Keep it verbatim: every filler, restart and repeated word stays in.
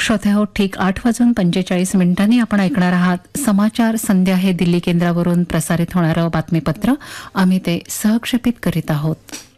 श्रोते हो, ठीक आठ वाजून पंचेचाळीस मिनिटांनी आपण ऐकणार आहात समाचार संध्या हे दिल्ली केंद्रावरून प्रसारित होणारं बातमीपत्र. आम्ही ते सहक्षेपित करीत आहोत.